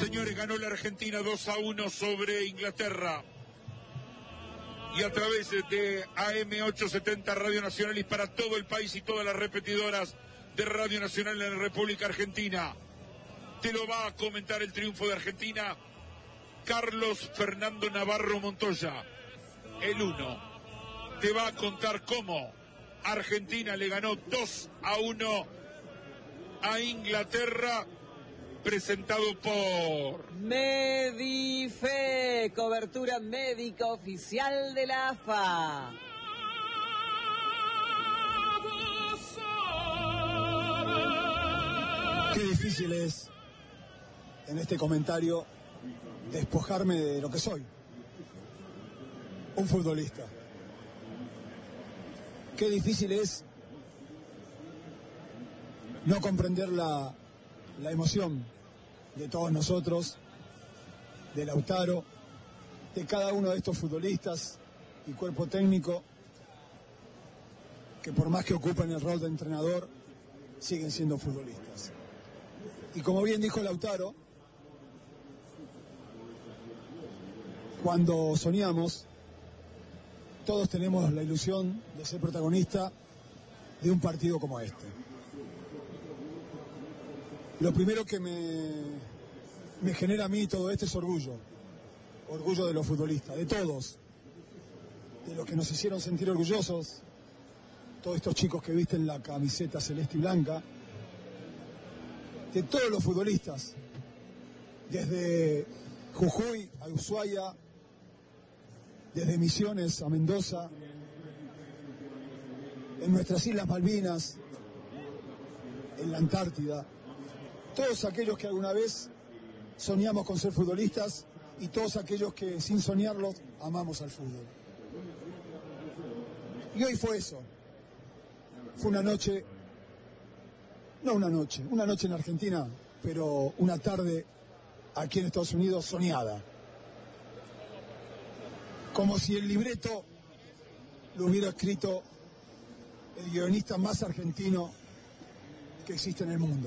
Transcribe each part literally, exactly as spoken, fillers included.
Señores, ganó la Argentina dos a uno sobre Inglaterra. Y a través de A M ochocientos setenta Radio Nacional y para todo el país y todas las repetidoras de Radio Nacional en la República Argentina, te lo va a comentar el triunfo de Argentina Carlos Fernando Navarro Montoya, el uno. Te va a contar cómo Argentina le ganó dos a uno a Inglaterra, presentado por Medife, cobertura médica oficial de la A F A. Qué difícil es en este comentario despojarme de lo que soy, un futbolista. Qué difícil es no comprender la, la emoción de todos nosotros, de Lautaro, de cada uno de estos futbolistas y cuerpo técnico que por más que ocupen el rol de entrenador, siguen siendo futbolistas. Y como bien dijo Lautaro, cuando soñamos, todos tenemos la ilusión de ser protagonista de un partido como este. Lo primero que me, me genera a mí todo esto es orgullo. Orgullo de los futbolistas, de todos. De los que nos hicieron sentir orgullosos. Todos estos chicos que visten la camiseta celeste y blanca. De todos los futbolistas. Desde Jujuy a Ushuaia. Desde Misiones a Mendoza. En nuestras Islas Malvinas. En la Antártida. Todos aquellos que alguna vez soñamos con ser futbolistas y todos aquellos que sin soñarlo amamos al fútbol. Y hoy fue eso. Fue una noche, no una noche, una noche en Argentina, pero una tarde aquí en Estados Unidos soñada. Como si el libreto lo hubiera escrito el guionista más argentino que existe en el mundo.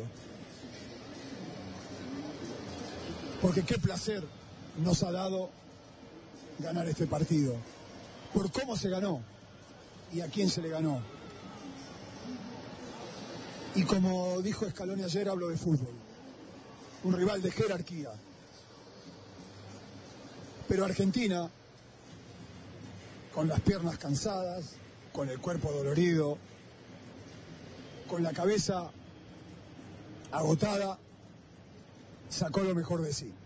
Porque qué placer nos ha dado ganar este partido. Por cómo se ganó y a quién se le ganó. Y como dijo Scaloni ayer, hablo de fútbol. Un rival de jerarquía. Pero Argentina, con las piernas cansadas, con el cuerpo dolorido, con la cabeza agotada, sacó lo mejor de sí.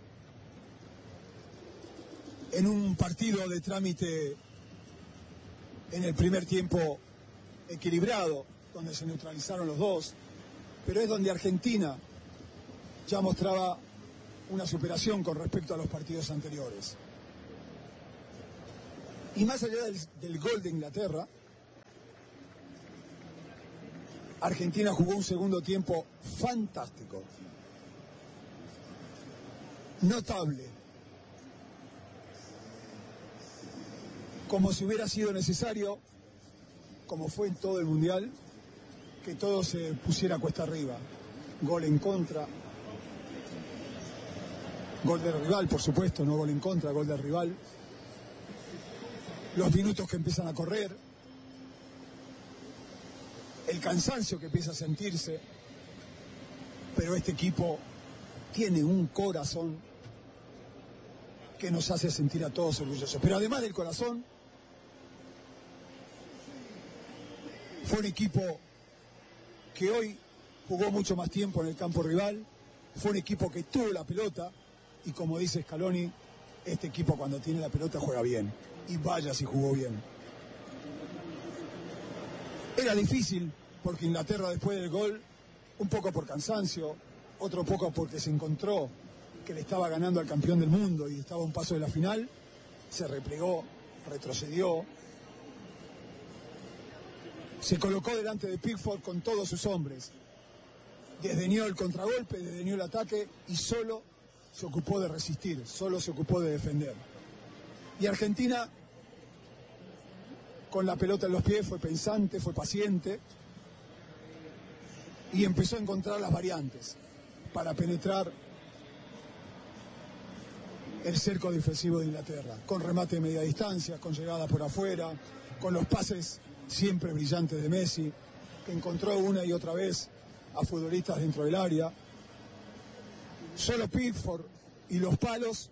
En un partido de trámite en el primer tiempo equilibrado, donde se neutralizaron los dos, pero es donde Argentina ya mostraba una superación con respecto a los partidos anteriores. Y más allá del, del gol de Inglaterra, Argentina jugó un segundo tiempo fantástico. Notable, como si hubiera sido necesario, como fue en todo el Mundial, que todo se pusiera cuesta arriba. Gol en contra, gol del rival, por supuesto, no gol en contra, gol del rival. Los minutos que empiezan a correr, el cansancio que empieza a sentirse, pero este equipo tiene un corazón que nos hace sentir a todos orgullosos. Pero además del corazón, fue un equipo que hoy jugó mucho más tiempo en el campo rival, fue un equipo que tuvo la pelota, y como dice Scaloni, este equipo cuando tiene la pelota juega bien, y vaya si jugó bien. Era difícil, porque Inglaterra después del gol, un poco por cansancio, otro poco porque se encontró que le estaba ganando al campeón del mundo y estaba a un paso de la final, se replegó, retrocedió, se colocó delante de Pickford con todos sus hombres, desdeñó el contragolpe, desdeñó el ataque y solo se ocupó de resistir, solo se ocupó de defender. Y Argentina, con la pelota en los pies, fue pensante, fue paciente y empezó a encontrar las variantes para penetrar el cerco defensivo de Inglaterra, con remate de media distancia, con llegada por afuera, con los pases siempre brillantes de Messi, que encontró una y otra vez a futbolistas dentro del área. Solo Pickford y los palos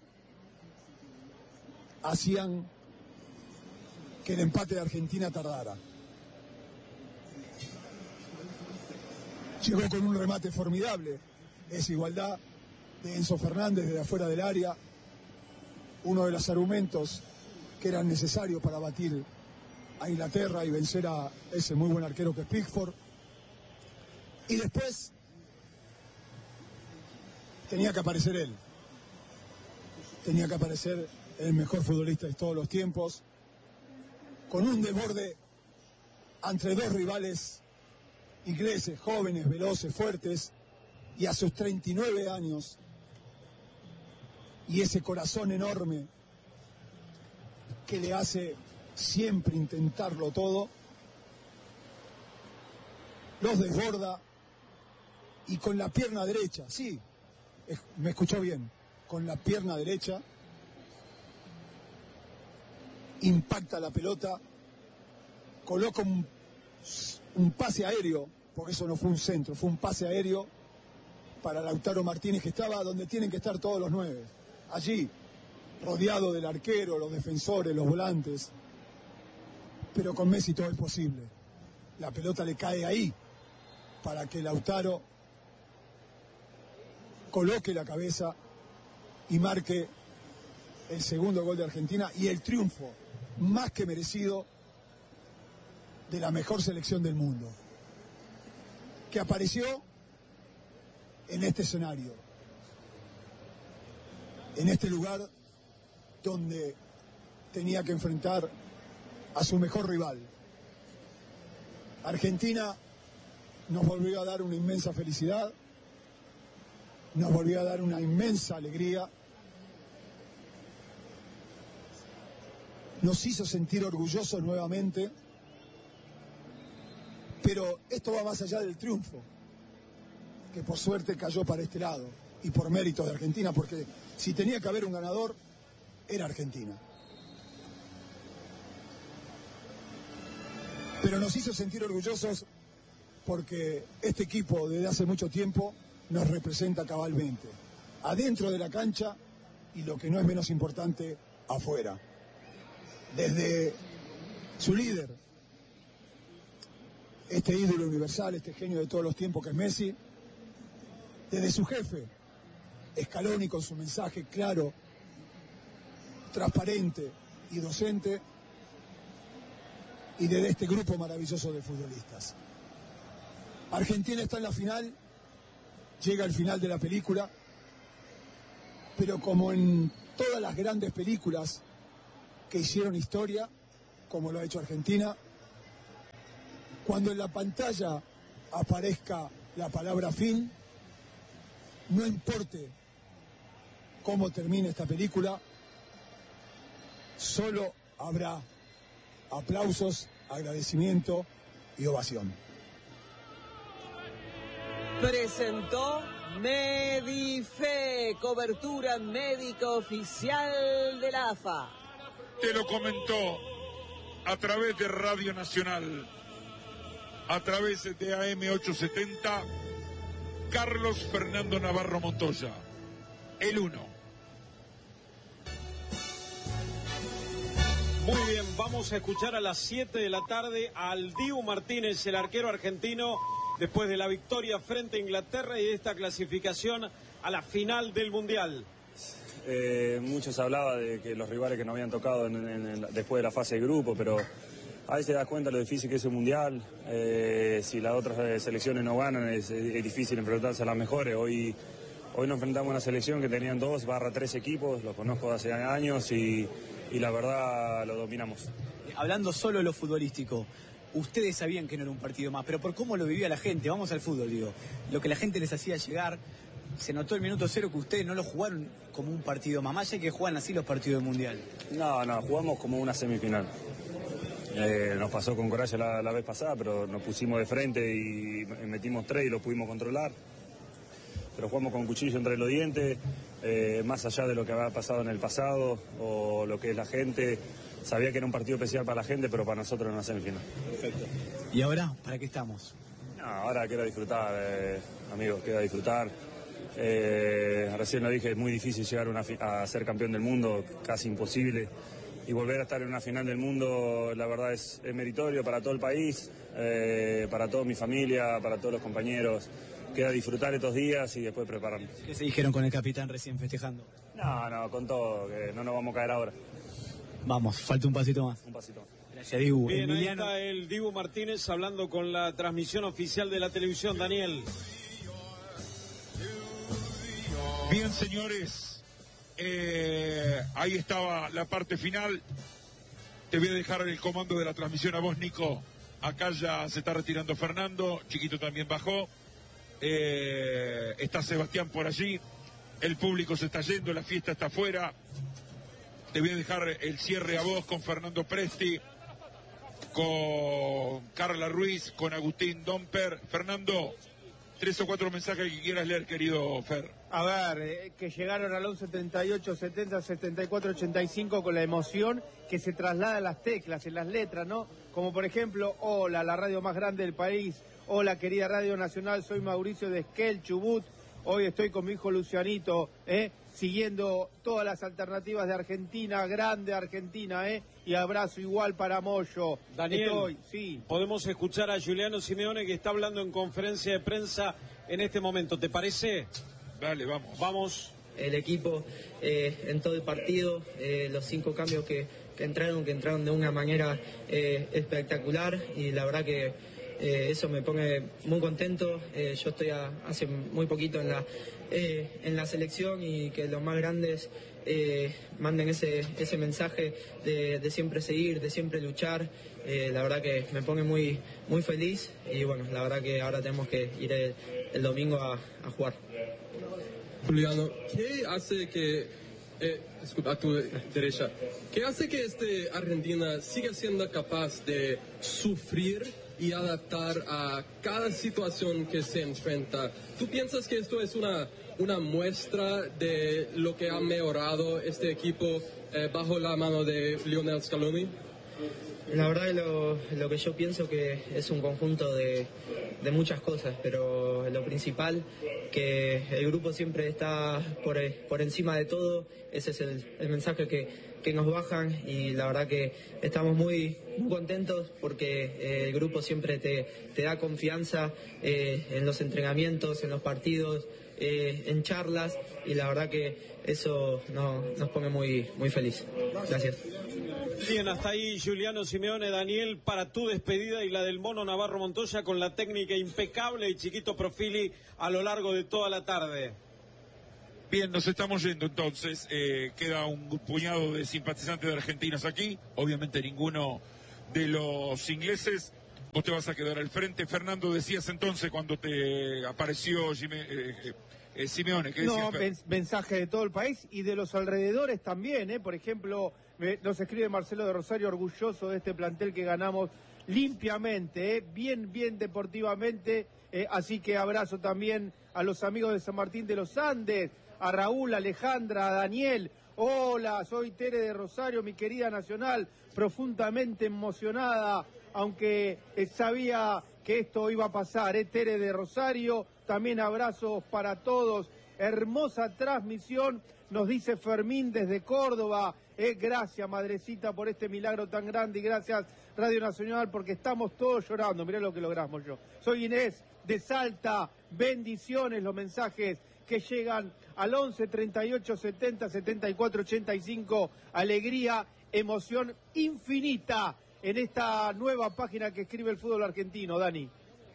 hacían que el empate de Argentina tardara. Llegó con un remate formidable, esa igualdad de Enzo Fernández desde afuera del área, uno de los argumentos que eran necesarios para batir a Inglaterra y vencer a ese muy buen arquero que es Pickford. Y después tenía que aparecer él, tenía que aparecer el mejor futbolista de todos los tiempos, con un desborde entre dos rivales ingleses, jóvenes, veloces, fuertes, y a sus treinta y nueve años, y ese corazón enorme que le hace siempre intentarlo todo, los desborda y con la pierna derecha, sí, me escuchó bien, con la pierna derecha impacta la pelota, coloca un, un pase aéreo, porque eso no fue un centro, fue un pase aéreo para Lautaro Martínez, que estaba donde tienen que estar todos los nueve, allí, rodeado del arquero, los defensores, los volantes. Pero con Messi todo es posible. La pelota le cae ahí para que Lautaro coloque la cabeza y marque el segundo gol de Argentina y el triunfo más que merecido de la mejor selección del mundo, que apareció en este escenario, en este lugar donde tenía que enfrentar a su mejor rival. Argentina nos volvió a dar una inmensa felicidad, nos volvió a dar una inmensa alegría, nos hizo sentir orgullosos nuevamente, pero esto va más allá del triunfo, que por suerte cayó para este lado, y por mérito de Argentina, porque si tenía que haber un ganador, era Argentina. Pero nos hizo sentir orgullosos porque este equipo desde hace mucho tiempo nos representa cabalmente, adentro de la cancha y, lo que no es menos importante, afuera. Desde su líder, este ídolo universal, este genio de todos los tiempos que es Messi, desde su jefe, Scaloni, con su mensaje claro, transparente y docente, y desde este grupo maravilloso de futbolistas. Argentina está en la final, llega al final de la película, pero como en todas las grandes películas que hicieron historia, como lo ha hecho Argentina, cuando en la pantalla aparezca la palabra fin, no importe cómo termine esta película, solo habrá aplausos, agradecimiento y ovación. Presentó Medife, cobertura médica oficial de la A F A. Te lo comentó a través de Radio Nacional, a través de A M ochocientos setenta, Carlos Fernando Navarro Montoya, el uno. Muy bien, vamos a escuchar a las siete de la tarde al Dibu Martínez, el arquero argentino, después de la victoria frente a Inglaterra y de esta clasificación a la final del Mundial. Eh, muchos hablaban de que los rivales que nos habían tocado en, en, en, después de la fase de grupo, pero a veces te das cuenta lo difícil que es un Mundial. Eh, si las otras selecciones no ganan, es, es difícil enfrentarse a las mejores. Hoy, hoy nos enfrentamos a una selección que tenían dos barra tres equipos, los conozco hace años y... y la verdad lo dominamos. Hablando solo de lo futbolístico, ustedes sabían que no era un partido más, pero por cómo lo vivía la gente, vamos al fútbol, digo, lo que la gente les hacía llegar, se notó el minuto cero que ustedes no lo jugaron como un partido más, más allá que juegan así los partidos del Mundial. No, no, jugamos como una semifinal. Eh, nos pasó con Coraje la, la vez pasada, pero nos pusimos de frente y metimos tres y lo pudimos controlar. Pero jugamos con cuchillo entre los dientes, eh, más allá de lo que había pasado en el pasado o lo que es la gente. Sabía que era un partido especial para la gente, pero para nosotros no semifinal. Perfecto. ¿Y ahora para qué estamos? No, ahora quiero disfrutar, eh, amigos, quiero disfrutar. Eh, recién lo dije, es muy difícil llegar a, una a ser campeón del mundo, casi imposible. Y volver a estar en una final del mundo, la verdad es, es meritorio para todo el país, eh, para toda mi familia, para todos los compañeros. Queda disfrutar estos días y después prepararnos. ¿Qué se dijeron con el capitán recién festejando? No, no, con todo, que no nos vamos a caer ahora. Vamos, falta un pasito más. Un pasito más. Gracias, Dibu. Bien, Emiliano. ahí está el Dibu Martínez hablando con la transmisión oficial de la televisión. Daniel. Bien, señores, eh, ahí estaba la parte final. Te voy a dejar el comando de la transmisión a vos, Nico. Acá ya se está retirando Fernando, Chiquito también bajó. Eh, está Sebastián por allí. El público se está yendo, la fiesta está afuera. Te voy a dejar el cierre a vos con Fernando Presti, con Carla Ruiz, con Agustín Domper. Fernando, tres o cuatro mensajes que quieras leer, querido Fer. A ver, eh, que llegaron al once treinta y ocho setenta setenta y cuatro ochenta y cinco con la emoción que se traslada en las teclas, en las letras, ¿no? Como por ejemplo, hola, la radio más grande del país, hola, querida Radio Nacional, soy Mauricio de Esquel, Chubut, hoy estoy con mi hijo Lucianito, ¿eh? Siguiendo todas las alternativas de Argentina, grande Argentina, ¿eh? Y abrazo igual para Moyo. Daniel, estoy, sí. podemos escuchar a Giuliano Simeone que está hablando en conferencia de prensa en este momento, ¿te parece? Dale, vamos. Vamos. El equipo eh, en todo el partido, eh, los cinco cambios que, que entraron, que entraron de una manera eh, espectacular y la verdad que eh, eso me pone muy contento. Eh, yo estoy a, hace muy poquito en la, eh, en la selección y que los más grandes eh, manden ese, ese mensaje de, de siempre seguir, de siempre luchar. Eh, la verdad que me pone muy, muy feliz y bueno, la verdad que ahora tenemos que ir el, el domingo a, a jugar. Juliano, ¿qué hace que, eh, disculpa, a tu derecha, qué hace que este Argentina siga siendo capaz de sufrir y adaptar a cada situación que se enfrenta? ¿Tú piensas que esto es una, una muestra de lo que ha mejorado este equipo eh, bajo la mano de Lionel Scaloni? La verdad que lo, lo que yo pienso que es un conjunto de, de muchas cosas, pero lo principal, que el grupo siempre está por, por encima de todo, ese es el, el mensaje que, que nos bajan y la verdad que estamos muy, muy contentos porque eh, el grupo siempre te, te da confianza eh, en los entrenamientos, en los partidos, eh, en charlas y la verdad que eso no, nos pone muy, muy feliz. Gracias. Bien, hasta ahí Giuliano Simeone. Daniel, para tu despedida y la del Mono Navarro Montoya con la técnica impecable y Chiquito Profili a lo largo de toda la tarde. Bien, nos estamos yendo entonces. Eh, queda un puñado de simpatizantes de argentinos aquí. Obviamente ninguno de los ingleses. Vos te vas a quedar al frente. Fernando, decías entonces cuando te apareció Jimé, eh, eh, eh, Simeone. ¿Qué No, decías? mensaje de todo el país y de los alrededores también, ¿eh? Por ejemplo, me, nos escribe Marcelo de Rosario, orgulloso de este plantel que ganamos limpiamente, ¿eh? bien, bien deportivamente. Eh, así que abrazo también a los amigos de San Martín de los Andes, a Raúl, a Alejandra, a Daniel. Hola, soy Tere de Rosario, mi querida Nacional, profundamente emocionada, aunque eh, sabía que esto iba a pasar, ¿eh? Tere de Rosario, también abrazos para todos. Hermosa transmisión, nos dice Fermín desde Córdoba. Eh, gracias, madrecita, por este milagro tan grande y gracias, Radio Nacional, porque estamos todos llorando. Mirá lo que logramos yo. Soy Inés de Salta, bendiciones, los mensajes que llegan al once treinta y ocho setenta setenta y cuatro ochenta y cinco. Alegría, emoción infinita en esta nueva página que escribe el fútbol argentino, Dani.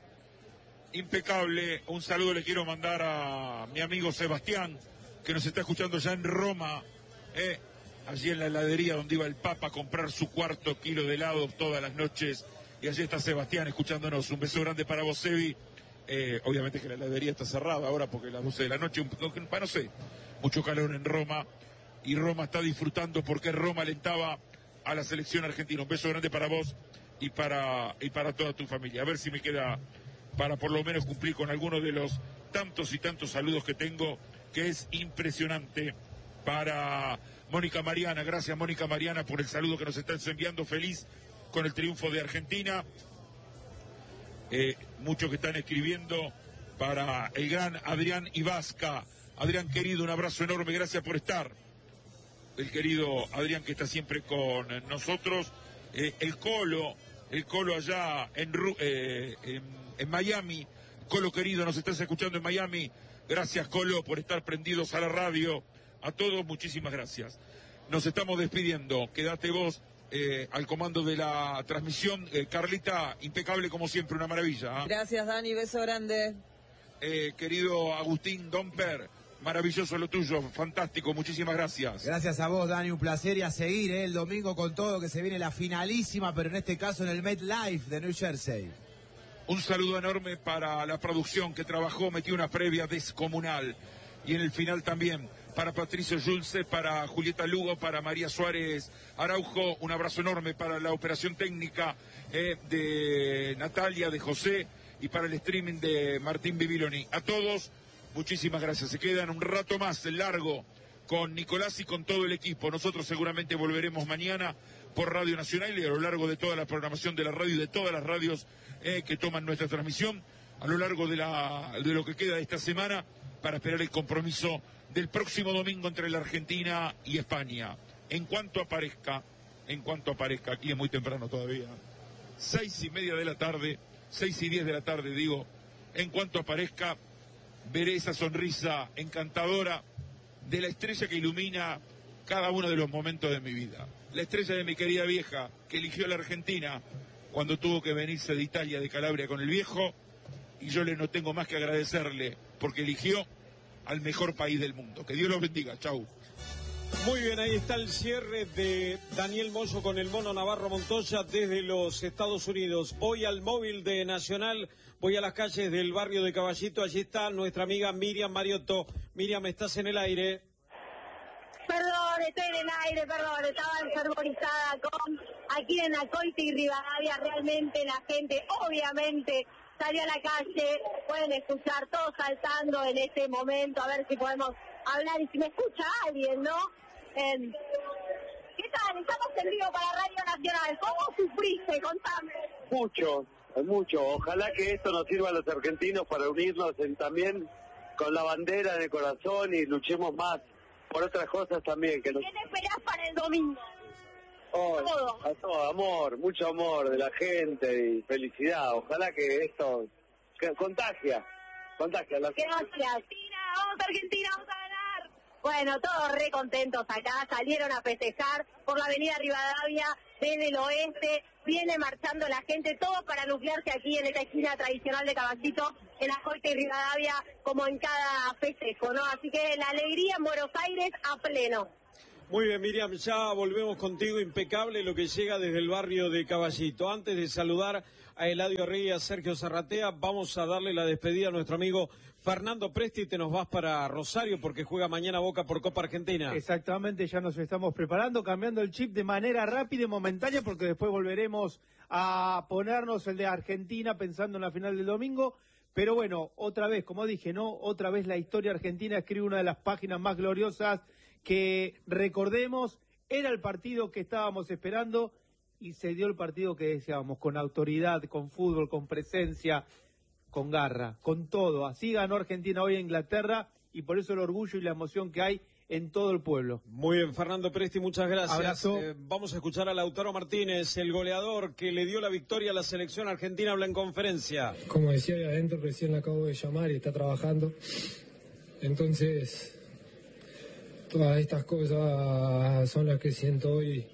Impecable. Un saludo le quiero mandar a mi amigo Sebastián, que nos está escuchando ya en Roma, eh, allí en la heladería donde iba el Papa a comprar su cuarto kilo de helados todas las noches. Y allí está Sebastián escuchándonos. Un beso grande para vos, Sebi. Eh, obviamente que la heladería está cerrada ahora porque a las doce de la noche, un, no, no sé, mucho calor en Roma. Y Roma está disfrutando porque Roma alentaba a la selección argentina. Un beso grande para vos y para, y para toda tu familia. A ver si me queda para por lo menos cumplir con algunos de los tantos y tantos saludos que tengo que es impresionante. Para Mónica Mariana, gracias Mónica Mariana por el saludo que nos estás enviando, feliz con el triunfo de Argentina. Eh, muchos que están escribiendo para el gran Adrián Ibasca. Adrián querido, un abrazo enorme, gracias por estar. El querido Adrián que está siempre con nosotros. Eh, el Colo, el Colo allá en, eh, en, en Miami. Colo querido, nos estás escuchando en Miami. Gracias Colo por estar prendidos a la radio. A todos, muchísimas gracias. Nos estamos despidiendo. Quédate vos eh, al comando de la transmisión. Eh, Carlita, impecable como siempre, una maravilla. ¿eh? Gracias, Dani, beso grande. Eh, querido Agustín Domper, maravilloso lo tuyo, fantástico, muchísimas gracias. Gracias a vos, Dani, un placer y a seguir eh, el domingo con todo, que se viene la finalísima, pero en este caso en el MetLife de New Jersey. Un saludo enorme para la producción que trabajó, metió una previa descomunal. Y en el final también para Patricio Julce, para Julieta Lugo, para María Suárez Araujo, un abrazo enorme para la operación técnica eh, de Natalia, de José, y para el streaming de Martín Bibiloni. A todos, muchísimas gracias. Se quedan un rato más largo con Nicolás y con todo el equipo. Nosotros seguramente volveremos mañana por Radio Nacional y a lo largo de toda la programación de la radio y de todas las radios eh, que toman nuestra transmisión a lo largo de, la, de lo que queda de esta semana para esperar el compromiso del próximo domingo entre la Argentina y España. En cuanto aparezca, en cuanto aparezca, aquí es muy temprano todavía, seis y media de la tarde, seis y diez de la tarde digo, en cuanto aparezca, veré esa sonrisa encantadora de la estrella que ilumina cada uno de los momentos de mi vida. La estrella de mi querida vieja, que eligió a la Argentina cuando tuvo que venirse de Italia, de Calabria con el viejo, y yo le no tengo más que agradecerle, porque eligió al mejor país del mundo. Que Dios los bendiga. Chau. Muy bien, ahí está el cierre de Daniel Moyo con el Mono Navarro Montoya desde los Estados Unidos. Voy al móvil de Nacional, voy a las calles del barrio de Caballito. Allí está nuestra amiga Miriam Mariotto. Miriam, estás en el aire. Perdón, estoy en el aire, perdón, estaba enfermorizada con aquí en Acolte y Rivadavia. Realmente la gente, obviamente, salió a la calle, pueden escuchar todos saltando en este momento, a ver si podemos hablar y si me escucha alguien, ¿no? Eh, ¿Qué tal? Estamos en vivo para Radio Nacional. ¿Cómo sufriste? Contame. Mucho, mucho. Ojalá que esto nos sirva a los argentinos para unirnos en, también con la bandera en el corazón y luchemos más por otras cosas también. Que nos... ¿Qué te esperás para el domingo? Oh, todo. A todo, amor, mucho amor de la gente y felicidad. Ojalá que esto que contagia, contagia. La... Gracias. Argentina, vamos Argentina, vamos a ganar. Bueno, todos re contentos acá, salieron a festejar por la avenida Rivadavia desde el oeste, viene marchando la gente, todo para nuclearse aquí en esta esquina tradicional de Caballito, en Acolte y Rivadavia, como en cada festejo, ¿no? Así que la alegría en Buenos Aires a pleno. Muy bien, Miriam, ya volvemos contigo, impecable lo que llega desde el barrio de Caballito. Antes de saludar a Eladio Rey y a Sergio Zarratea, vamos a darle la despedida a nuestro amigo Fernando Presti. Te nos vas para Rosario porque juega mañana Boca por Copa Argentina. Exactamente, ya nos estamos preparando, cambiando el chip de manera rápida y momentánea porque después volveremos a ponernos el de Argentina pensando en la final del domingo. Pero bueno, otra vez, como dije, ¿no? Otra vez la historia argentina escribe una de las páginas más gloriosas que, recordemos, era el partido que estábamos esperando y se dio el partido que deseábamos, con autoridad, con fútbol, con presencia, con garra, con todo. Así ganó Argentina hoy a Inglaterra y por eso el orgullo y la emoción que hay en todo el pueblo. Muy bien, Fernando Presti, muchas gracias. Abrazo. Eh, vamos a escuchar a Lautaro Martínez, el goleador que le dio la victoria a la selección argentina, habla en conferencia. Como decía ahí adentro, recién la acabo de llamar y está trabajando. Entonces, todas estas cosas son las que siento hoy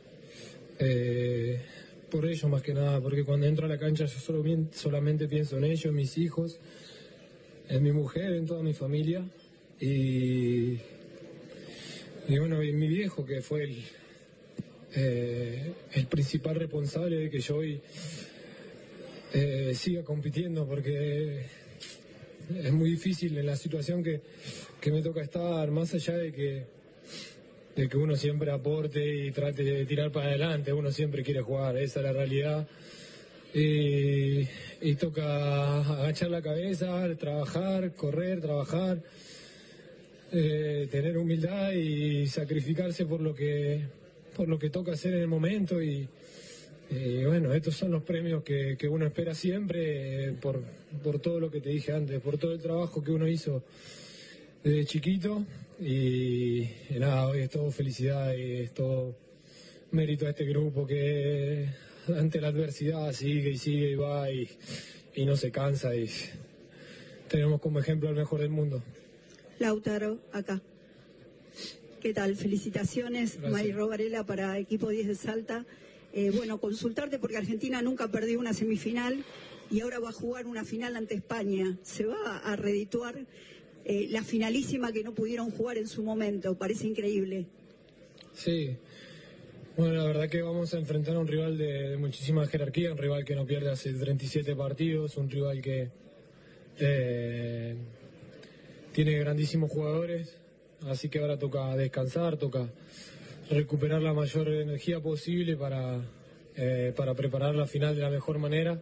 eh, por ellos más que nada, porque cuando entro a la cancha yo solo, solamente pienso en ellos, en mis hijos, en mi mujer, en toda mi familia y, y bueno, y mi viejo que fue el, eh, el principal responsable de que yo hoy eh, siga compitiendo, porque es muy difícil en la situación que, que me toca estar, más allá de que, de que uno siempre aporte y trate de tirar para adelante, uno siempre quiere jugar, esa es la realidad. Y, y toca agachar la cabeza, trabajar, correr, trabajar, eh, tener humildad y sacrificarse por lo que por lo que toca hacer en el momento y, y bueno, estos son los premios que, que uno espera siempre eh, por, por todo lo que te dije antes, por todo el trabajo que uno hizo desde chiquito y, y nada, hoy es todo felicidad y es todo mérito a este grupo que ante la adversidad sigue y sigue y va y, y no se cansa y tenemos como ejemplo al mejor del mundo. Lautaro, acá. ¿Qué tal? Felicitaciones, Mayro Varela, para Equipo diez de Salta. Eh, bueno, consultarte porque Argentina nunca perdió una semifinal y ahora va a jugar una final ante España. ¿Se va a redituar eh, la finalísima que no pudieron jugar en su momento? Parece increíble. Sí. Bueno, la verdad que vamos a enfrentar a un rival de, de muchísima jerarquía, un rival que no pierde hace treinta y siete partidos, un rival que eh, tiene grandísimos jugadores. Así que ahora toca descansar, toca recuperar la mayor energía posible para, eh, para preparar la final de la mejor manera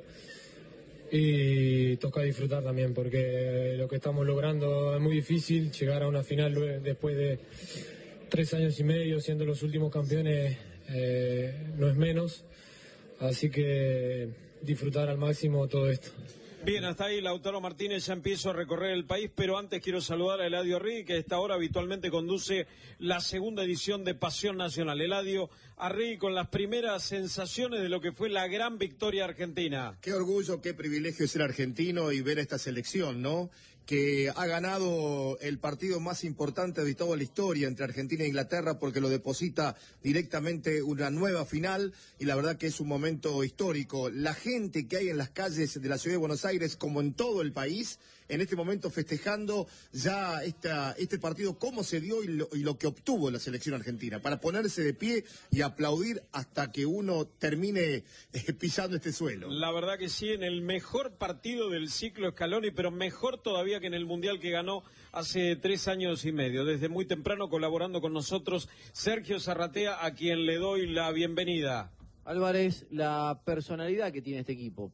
y toca disfrutar también porque lo que estamos logrando es muy difícil, llegar a una final después de tres años y medio siendo los últimos campeones eh, no es menos, así que disfrutar al máximo todo esto. Bien, hasta ahí Lautaro Martínez, ya empiezo a recorrer el país, pero antes quiero saludar a Eladio Arregui, que a esta hora habitualmente conduce la segunda edición de Pasión Nacional. Eladio Arregui, con las primeras sensaciones de lo que fue la gran victoria argentina. Qué orgullo, qué privilegio ser argentino y ver esta selección, ¿no? Que ha ganado el partido más importante de toda la historia entre Argentina e Inglaterra porque lo deposita directamente una nueva final y la verdad que es un momento histórico. La gente que hay en las calles de la ciudad de Buenos Aires, como en todo el país, en este momento festejando ya esta, este partido, cómo se dio y lo, y lo que obtuvo la selección argentina, para ponerse de pie y aplaudir hasta que uno termine eh, pisando este suelo. La verdad que sí, en el mejor partido del ciclo Scaloni, pero mejor todavía que en el Mundial que ganó hace tres años y medio. Desde muy temprano colaborando con nosotros Sergio Zarratea, a quien le doy la bienvenida. Álvarez, la personalidad que tiene este equipo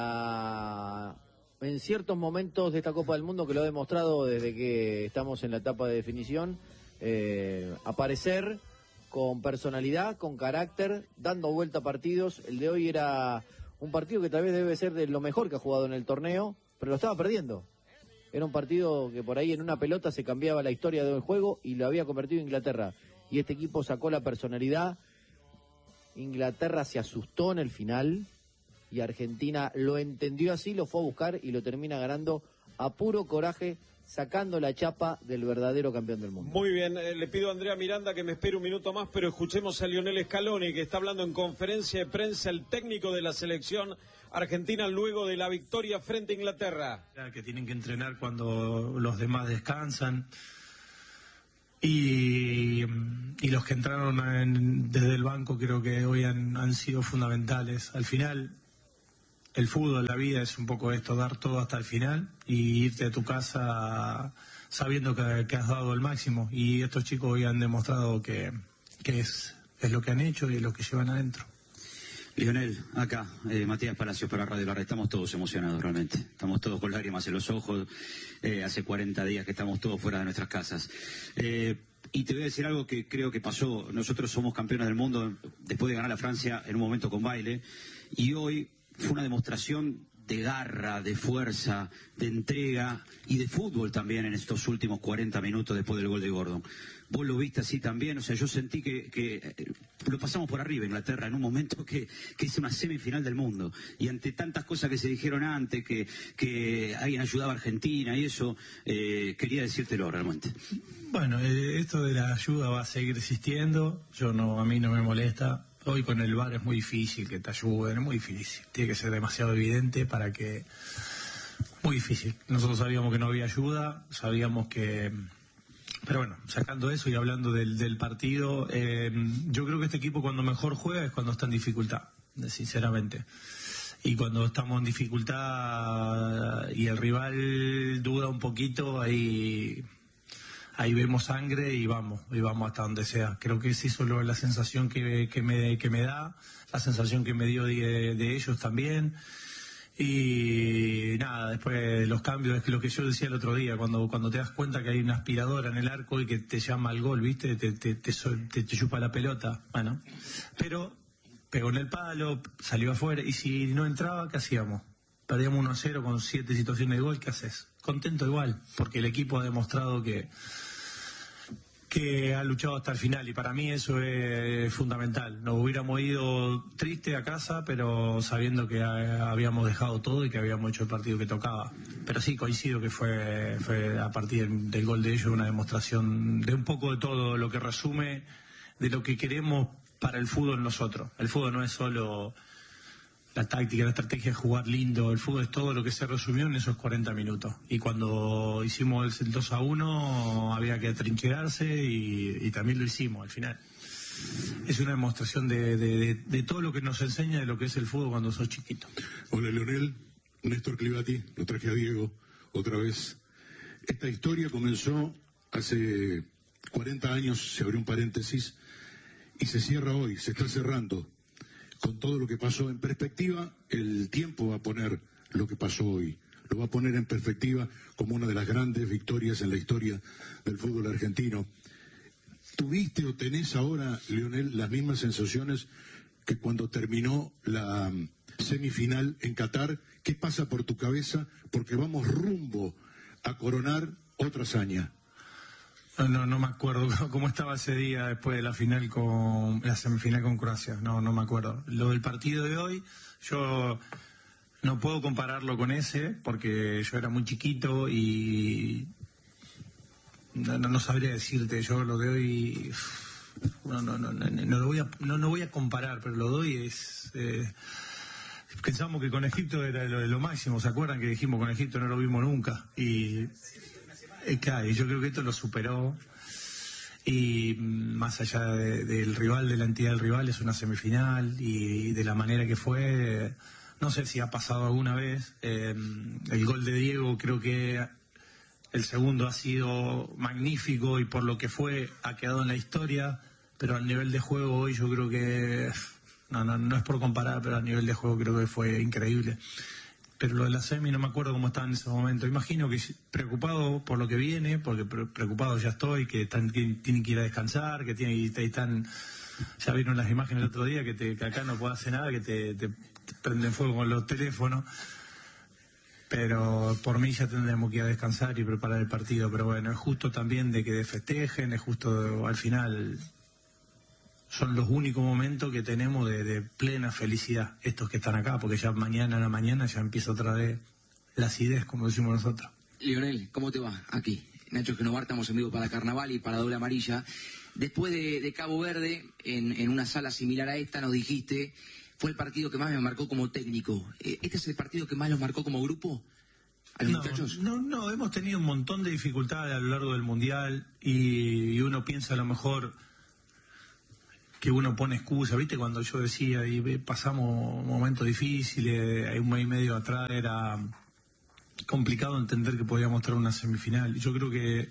para, en ciertos momentos de esta Copa del Mundo, que lo ha demostrado desde que estamos en la etapa de definición, eh, aparecer con personalidad, con carácter, dando vuelta a partidos. El de hoy era un partido que tal vez debe ser de lo mejor que ha jugado en el torneo, pero lo estaba perdiendo. Era un partido que por ahí en una pelota se cambiaba la historia del juego y lo había convertido Inglaterra. Y este equipo sacó la personalidad. Inglaterra se asustó en el final y Argentina lo entendió así, lo fue a buscar y lo termina ganando a puro coraje, sacando la chapa del verdadero campeón del mundo. Muy bien, eh, le pido a Andrea Miranda que me espere un minuto más, pero escuchemos a Lionel Scaloni, que está hablando en conferencia de prensa, el técnico de la selección argentina luego de la victoria frente a Inglaterra. Que tienen que entrenar cuando los demás descansan. Y, y los que entraron en, desde el banco creo que hoy han, han sido fundamentales. Al final, el fútbol, la vida es un poco esto, dar todo hasta el final y irte a tu casa sabiendo que, que has dado el máximo. Y estos chicos hoy han demostrado que, que es, es lo que han hecho y lo que llevan adentro. Lionel, acá, eh, Matías Palacios para Radio La Red, estamos todos emocionados realmente, estamos todos con lágrimas en los ojos, eh, hace cuarenta días que estamos todos fuera de nuestras casas. Eh, y te voy a decir algo que creo que pasó, nosotros somos campeones del mundo después de ganar a Francia en un momento con baile, y hoy fue una demostración de garra, de fuerza, de entrega y de fútbol también en estos últimos cuarenta minutos después del gol de Gordon. Vos lo viste así también, o sea, yo sentí que, que lo pasamos por arriba Inglaterra en un momento que, que es una semifinal del mundo. Y ante tantas cosas que se dijeron antes, que, que alguien ayudaba a Argentina y eso, eh, quería decírtelo realmente. Bueno, eh, esto de la ayuda va a seguir existiendo, yo no, a mí no me molesta. Hoy con el V A R es muy difícil que te ayuden, es muy difícil. Tiene que ser demasiado evidente para que... Muy difícil. Nosotros sabíamos que no había ayuda, sabíamos que... Pero bueno, sacando eso y hablando del, del partido, eh, yo creo que este equipo cuando mejor juega es cuando está en dificultad, sinceramente. Y cuando estamos en dificultad y el rival duda un poquito, ahí... Ahí vemos sangre y vamos, y vamos hasta donde sea. Creo que es eso lo, la sensación que, que, me, que me da, la sensación que me dio de, de ellos también. Y nada, después los cambios, es que lo que yo decía el otro día, cuando cuando te das cuenta que hay una aspiradora en el arco y que te llama al gol, ¿viste? Te, te, te, te, te chupa la pelota, bueno. Pero pegó en el palo, salió afuera, y si no entraba, ¿qué hacíamos? Perdíamos uno a cero con siete situaciones de gol, ¿qué haces? Contento igual, porque el equipo ha demostrado que que ha luchado hasta el final, y para mí eso es fundamental. Nos hubiéramos ido triste a casa, pero sabiendo que habíamos dejado todo y que habíamos hecho el partido que tocaba. Pero sí, coincido que fue, fue a partir del gol de ellos una demostración de un poco de todo, lo que resume de lo que queremos para el fútbol nosotros. El fútbol no es solo la táctica, la estrategia de jugar lindo, el fútbol es todo lo que se resumió en esos cuarenta minutos. Y cuando hicimos el dos a uno había que atrincherarse y, y también lo hicimos al final. Es una demostración de, de, de, de todo lo que nos enseña de lo que es el fútbol cuando sos chiquito. Hola Leonel, Néstor Clivati, lo traje a Diego otra vez. Esta historia comenzó hace cuarenta años, se abrió un paréntesis, y se cierra hoy, se está cerrando. Con todo lo que pasó en perspectiva, el tiempo va a poner lo que pasó hoy. Lo va a poner en perspectiva como una de las grandes victorias en la historia del fútbol argentino. ¿Tuviste o tenés ahora, Leonel, las mismas sensaciones que cuando terminó la semifinal en Qatar? ¿Qué pasa por tu cabeza? Porque vamos rumbo a coronar otra hazaña. No, no, no me acuerdo cómo estaba ese día después de la final con la semifinal con Croacia. No, no me acuerdo. Lo del partido de hoy, yo no puedo compararlo con ese porque yo era muy chiquito y no, no, no sabría decirte. Yo lo de hoy no, no, no, no, no lo voy a, no, no voy a comparar, pero lo de hoy es. Eh, pensamos que con Egipto era lo, lo máximo. ¿Se acuerdan que dijimos con Egipto no lo vimos nunca? Y Eh, claro, y yo creo que esto lo superó, y más allá de, del rival, de la entidad del rival, es una semifinal, y, y de la manera que fue, no sé si ha pasado alguna vez. Eh, el gol de Diego, creo que el segundo ha sido magnífico y por lo que fue ha quedado en la historia, pero al nivel de juego hoy yo creo que, no, no, no es por comparar, pero al nivel de juego creo que fue increíble. Pero lo de la semi no me acuerdo cómo estaba en ese momento. Imagino que preocupado por lo que viene, porque preocupado ya estoy, que, están, que tienen que ir a descansar, que tienen, y están, ya vieron las imágenes el otro día, que, te, que acá no puedo hacer nada, que te, te, te prenden fuego con los teléfonos. Pero por mí ya tendremos que ir a descansar y preparar el partido. Pero bueno, es justo también de que festejen, es justo al final. Son los únicos momentos que tenemos de, de plena felicidad, estos que están acá, porque ya mañana a la mañana ya empieza otra vez la acidez, como decimos nosotros. Lionel, ¿cómo te va? Aquí, Nacho Genovar, estamos en vivo para Carnaval y para Doble Amarilla. Después de, de Cabo Verde, en, en una sala similar a esta, nos dijiste, fue el partido que más me marcó como técnico. ¿Este es el partido que más los marcó como grupo? ¿A los no, muchachos? No, no, hemos tenido un montón de dificultades a lo largo del Mundial, y, y uno piensa a lo mejor que uno pone excusa, ¿viste? Cuando yo decía, y pasamos momentos difíciles, hay un mes y medio atrás era complicado entender que podíamos traer una semifinal. Yo creo que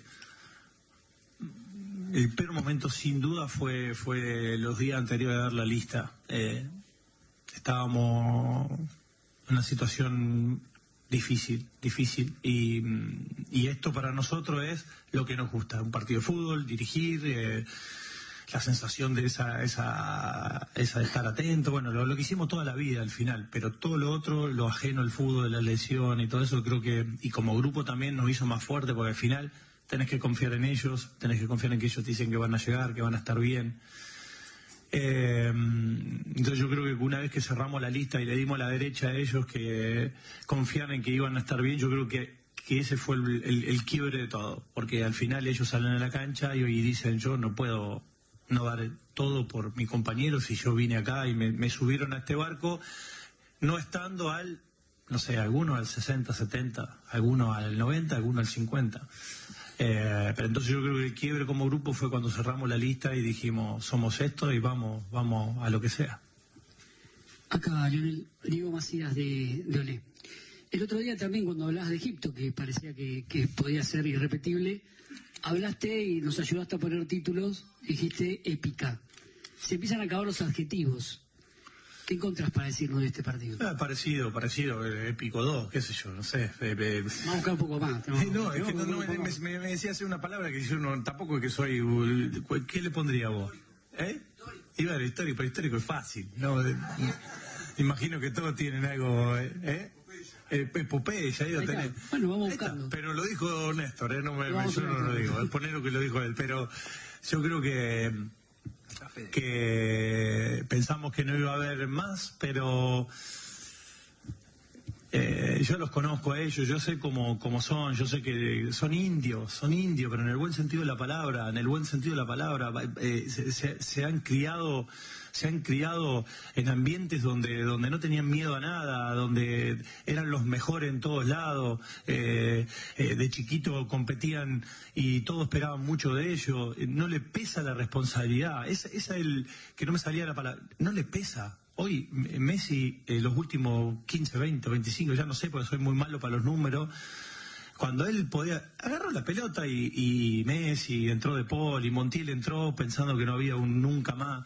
el peor momento sin duda fue fue los días anteriores a dar la lista. Eh, estábamos en una situación difícil, difícil, y, y esto para nosotros es lo que nos gusta, un partido de fútbol, dirigir, eh, la sensación de esa, esa, esa de estar atento, bueno, lo, lo que hicimos toda la vida al final, pero todo lo otro, lo ajeno al fútbol, la lesión y todo eso, creo que, y como grupo también nos hizo más fuerte, porque al final tenés que confiar en ellos, tenés que confiar en que ellos te dicen que van a llegar, que van a estar bien. Eh, entonces yo creo que una vez que cerramos la lista y le dimos la derecha a ellos que confiaran en que iban a estar bien, yo creo que que ese fue el, el, el quiebre de todo, porque al final ellos salen a la cancha y hoy dicen, yo no puedo no dar todo por mi compañero si yo vine acá y me, me subieron a este barco no estando al, no sé, algunos al sesenta, setenta, algunos al noventa, algunos al cincuenta. Eh, pero entonces yo creo que el quiebre como grupo fue cuando cerramos la lista y dijimos, somos esto y vamos, vamos a lo que sea. Acá, Lionel, Diego Macías de, de Olé. El otro día también cuando hablabas de Egipto, que parecía que, que podía ser irrepetible, hablaste y nos ayudaste a poner títulos, dijiste épica. Se empiezan a acabar los adjetivos. ¿qué encontrás para decirnos de este partido? Ah, parecido, parecido, eh, épico dos, qué sé yo, no sé. Eh, eh. Vamos a buscar un poco más. No, no, es que no, no, me, me, me decía hacer una palabra que yo no, tampoco es que soy... ¿Qué le pondría vos? ¿Eh? Iba a la histórico, pero histórico es fácil, ¿no? Eh, imagino que todos tienen algo... ¿Eh? ¿Eh? Epopeya, ahí lo tenés. Bueno, vamos buscando. Pero lo dijo Néstor, ¿eh? No me, Vamos yo no lo digo, es poner lo que lo dijo él, pero yo creo que que pensamos que no iba a haber más, pero eh, yo los conozco a ellos, yo sé cómo, cómo son, yo sé que son indios, son indios, pero en el buen sentido de la palabra, en el buen sentido de la palabra, eh, se, se, se han criado se han criado en ambientes donde donde no tenían miedo a nada, donde eran los mejores en todos lados, eh, eh, de chiquito competían y todos esperaban mucho de ellos, no le pesa la responsabilidad, esa es el que no me salía la palabra, no le pesa. Hoy Messi, eh, los últimos quince, veinte, veinticinco, ya no sé porque soy muy malo para los números, cuando él podía, agarró la pelota y, y Messi entró de Paul y Montiel entró pensando que no había un nunca más.